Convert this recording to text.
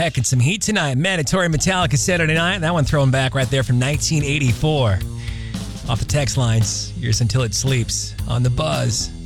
packing some heat tonight. Mandatory Metallica Saturday Night. That one thrown back right there from 1984. Off the text lines. Yours until it sleeps on The Buzz.